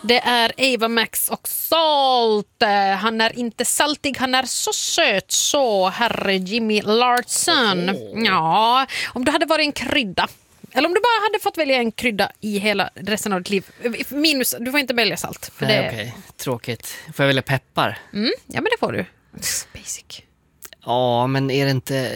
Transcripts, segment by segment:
Det är Ava Max och Salt. Han är inte saltig, han är så söt. Så, herre Jimmy Larsson. Ja, om du hade varit en krydda. Eller om du bara hade fått välja en krydda i hela resten av ditt liv. Minus, du får inte välja salt. För Nej, det... okej. Tråkigt. Får jag välja peppar? Ja, men det får du. Basic. Ja, men är det inte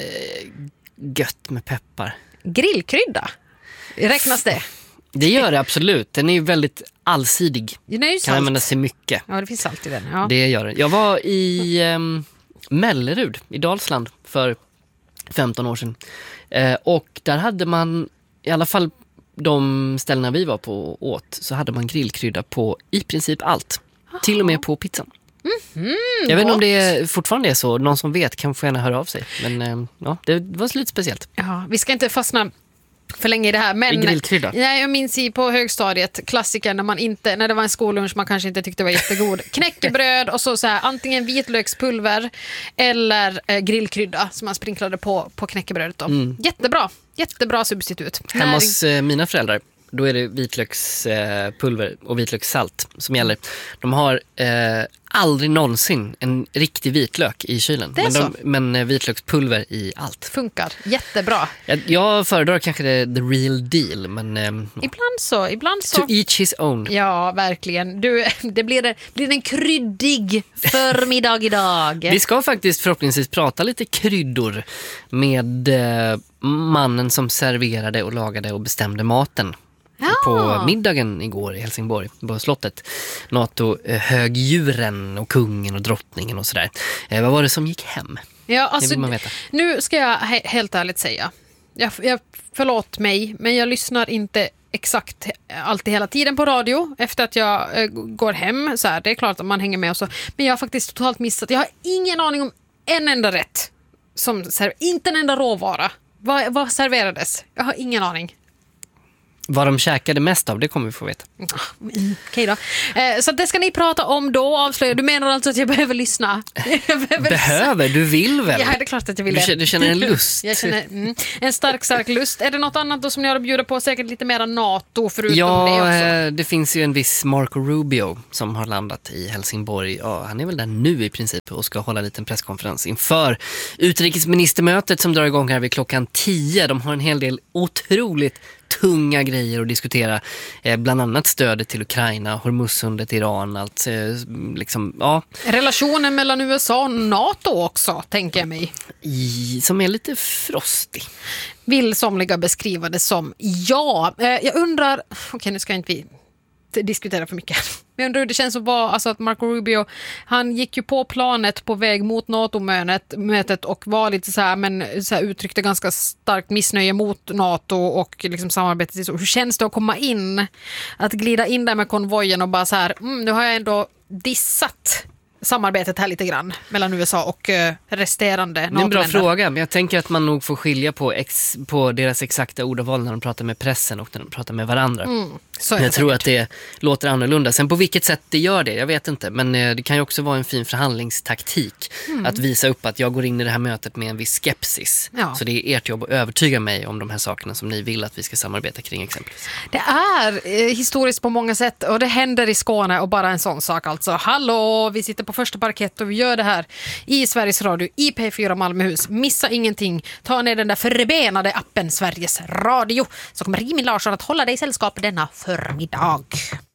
gött med peppar? Grillkrydda. Räknas det? Det gör det absolut. Den är ju väldigt allsidig. Den är ju Kan salt. användas till mycket. Ja, det finns salt i den. Ja. Det gör det. Jag var i Mellerud i Dalsland för 15 år sedan. Och där hade man, i alla fall de ställena vi var på åt, så hade man grillkrydda på i princip allt. Till och med på pizzan. Jag vet inte om det fortfarande är så. Någon som vet kan få gärna höra av sig. Men ja, det var lite speciellt. Ja, vi ska inte fastna för länge i det här. Men grillkrydda. Jag minns på högstadiet, klassiker när det var en skollunch man kanske inte tyckte var jättegod. Knäckebröd och så här, antingen vitlökspulver eller grillkrydda som man sprinklade på knäckebrödet då. Jättebra substitut. Hemma hos mina föräldrar, då är det vitlökspulver och vitlökssalt som gäller. De har aldrig någonsin en riktig vitlök i kylen. Men vitlökspulver i allt. Funkar jättebra. Jag föredrar kanske the real deal, men Ibland så. To each his own. Ja, verkligen. Det blir en kryddig förmiddag idag. Vi ska faktiskt förhoppningsvis prata lite kryddor med mannen som serverade och lagade och bestämde maten. På middagen igår i Helsingborg på slottet. NATO-högdjuren och kungen och drottningen och sådär. Vad var det som gick hem? Ja, alltså, det vill man veta. Nu ska jag helt ärligt säga. Jag förlåt mig, men jag lyssnar inte exakt alltid hela tiden på radio efter att jag går hem. Så här, det är klart att man hänger med och så. Men jag har faktiskt totalt missat. Jag har ingen aning om en enda rätt. Inte en enda råvara. Vad serverades? Jag har ingen aning. Vad de käkade mest av, det kommer vi få veta. Okej då. Så det ska ni prata om då, avslöja. Du menar alltså att jag behöver lyssna? Du vill väl? Ja, det är klart att jag vill det. Du känner en lust? Jag känner en stark lust. Är det något annat då som ni har att bjuda på? Säkert lite mer NATO förutom det också. Det finns ju en viss Marco Rubio som har landat i Helsingborg. Ja, han är väl där nu i princip och ska hålla en liten presskonferens inför utrikesministermötet som drar igång här vid klockan 10. De har en hel del otroligt tunga grejer att diskutera, bland annat stödet till Ukraina, Hormuzsundet, Iran, allt liksom, ja. Relationen mellan USA och NATO också, tänker jag mig. Som är lite frostig. Vill somliga beskriva det som, ja. Jag undrar, okej, nu ska inte vi diskutera för mycket. Men jag undrar hur det känns att vara, alltså att Marco Rubio, han gick ju på planet på väg mot NATO-mötet och var lite så här, men så här uttryckte ganska starkt missnöje mot NATO och liksom samarbetet. Så hur känns det att komma in, att glida in där med konvojen och bara så här, nu har jag ändå dissat samarbetet här lite grann mellan USA och resterande NATO-länder. Det är en bra fråga, men jag tänker att man nog får skilja på deras exakta ordval när de pratar med pressen och när de pratar med varandra. Jag tror att det låter annorlunda. Sen på vilket sätt det gör det, jag vet inte. Men det kan ju också vara en fin förhandlingstaktik att visa upp att jag går in i det här mötet med en viss skepsis. Ja. Så det är ert jobb att övertyga mig om de här sakerna som ni vill att vi ska samarbeta kring exempelvis. Det är historiskt på många sätt och det händer i Skåne och bara en sån sak alltså. Hallå, vi sitter på första parkett och vi gör det här i Sveriges Radio, i P4 Malmöhus. Missa ingenting. Ta ner den där förbenade appen Sveriges Radio. Så kommer Jimmy Larsson att hålla dig i sällskap denna förmiddag.